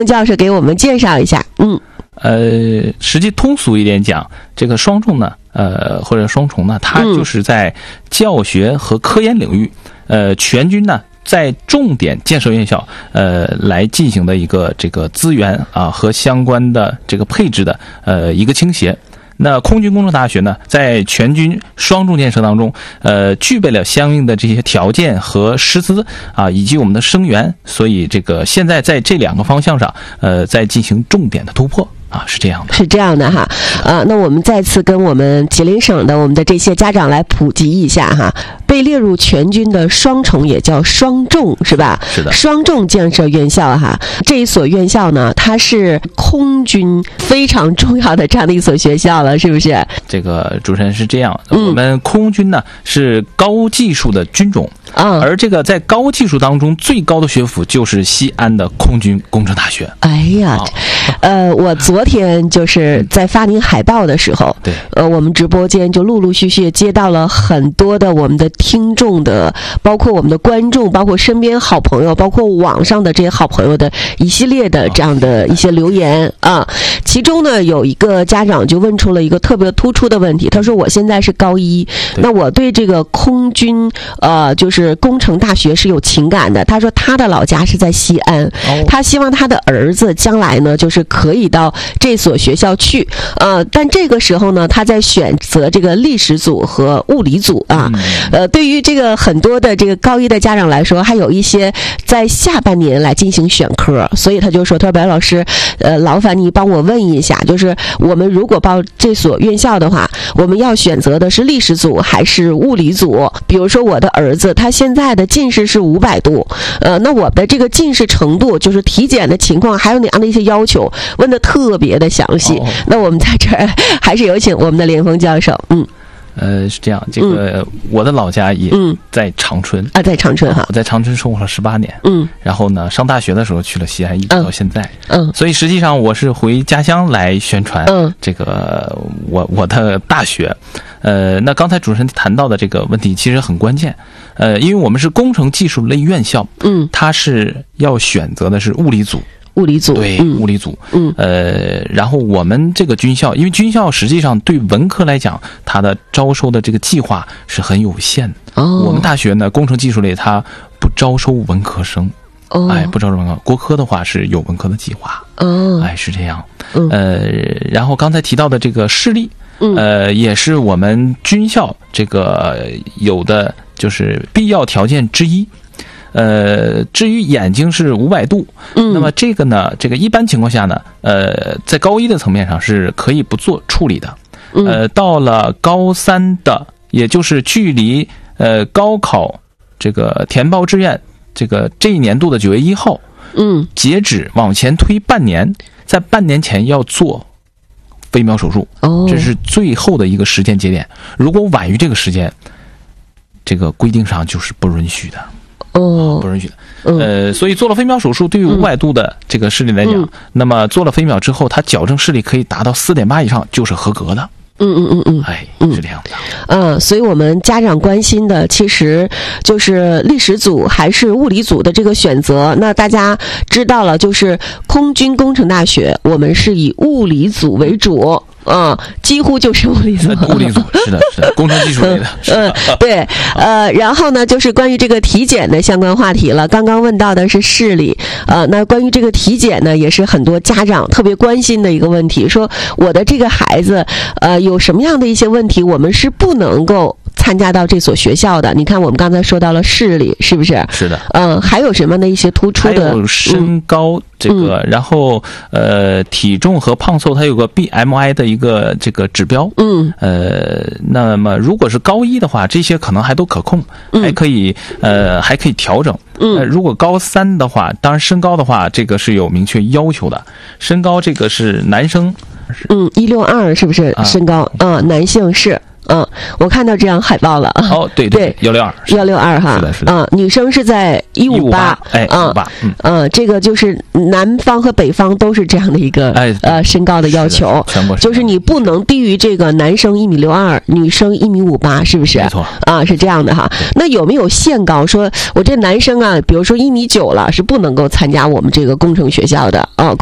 教授给我们介绍一下。 实际通俗一点讲，这个双重呢，或者双重呢，它就是在教学和科研领域，全军呢在重点建设院校，来进行的一个这个资源啊和相关的这个配置的一个倾斜。那空军工程大学呢，在全军双重建设当中，具备了相应的这些条件和师资啊，以及我们的生源，所以这个现在在这两个方向上，在进行重点的突破。是这样的， 是这样的哈，那我们再次跟我们吉林省的我们的这些家长来普及一下哈，被列入全军的双重也叫双重是吧？ 是的，双重建设院校哈，这一所院校呢，它是空军非常重要的这样的一所学校了，是不是？ 这个主持人是这样，我们空军呢是高技术的军种，而这个在高技术当中最高的学府就是西安的空军工程大学。 哎呀，我昨天就是在发您海报的时候， 对， 我们直播间就陆陆续续接到了很多的我们的听众的，包括我们的观众，包括身边好朋友，包括网上的这些好朋友的一系列的这样的一些留言啊。其中呢，有一个家长就问出了一个特别突出的问题，他说：“我现在是高一，那我对这个空军就是工程大学是有情感的。他说他的老家是在西安，他希望他的儿子将来呢，就是可以到这所学校去，但这个时候呢，他在选择这个历史组和物理组啊，对于这个很多的这个高一的家长来说，还有一些在下半年来进行选科，所以他就说，他说白老师，劳烦你帮我问一下，就是我们如果报这所院校的话，我们要选择的是历史组还是物理组？比如说我的儿子他现在的近视是500度，那我的这个近视程度，就是体检的情况，还有哪样的一些要求，问的特别的详细。那我们在这儿还是有请我们的连峰教授。 是这样，这个我的老家也在长春啊，在长春哈， 我在长春生活了18年，然后呢，上大学的时候去了西安，一直到现在，所以实际上我是回家乡来宣传这个我的大学。那刚才主持人谈到的这个问题其实很关键，因为我们是工程技术类院校，它是要选择的是物理组。 物理组， 对，物理组，然后我们这个军校，因为军校实际上对文科来讲，它的招收的这个计划是很有限的。我们大学呢，工程技术类它不招收文科生，不招收文科，国科的话是有文科的计划，是这样。然后刚才提到的这个视力，也是我们军校这个有的就是必要条件之一。至于眼睛是500度，那么这个呢，这个一般情况下呢，在高一的层面上是可以不做处理的。到了高3的，也就是距离高考这个填报志愿这一年度的9月1号，截止往前推半年，在半年前要做飞秒手术，这是最后的一个时间节点。如果晚于这个时间，这个规定上就是不允许的。不允许的。所以做了飞秒手术，对于500度的这个视力来讲，那么做了飞秒之后，它矫正视力可以达到4.8以上，就是合格的。是这样的。 所以我们家长关心的其实就是历史组还是物理组的这个选择。那大家知道了，就是空军工程大学，我们是以物理组为主。几乎就是物理组， 物理组是的，工程技术类的。 对，然后呢，就是关于这个体检的相关话题了。刚刚问到的是视力，那关于这个体检呢，也是很多家长特别关心的一个问题。说我的这个孩子，有什么样的一些问题，我们是不能够参加到这所学校的。你看，我们刚才说到了视力，是不是？ 是的。 还有什么的一些突出的？ 还有身高这个，然后体重和胖瘦，它有个 BMI 的一个这个指标。那么如果是高一的话，这些可能还都可控，还可以调整。如果高3的话，当然身高的话，这个是有明确要求的。身高这个是男生， 162是不是身高？男性是。 我看到这样海报了。 哦，对 162哈， 是的， 女生是在158， 哎，158， 这个就是南方和北方都是这样的一个身高的要求， 全国就是你不能低于这个男生1.62米，女生1.58米，是不是？ 没错是这样的哈。那有没有限高？说我这男生啊，比如说1.9米了，是不能够参加我们这个工程学校的